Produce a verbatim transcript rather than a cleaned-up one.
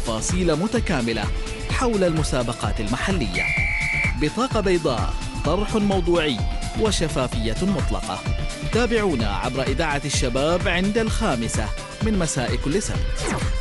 تفاصيل متكاملة حول المسابقات المحلية. بطاقة بيضاء، طرح موضوعي وشفافية مطلقة. تابعونا عبر إذاعة الشباب عند الخامسة من مساء كل سبت.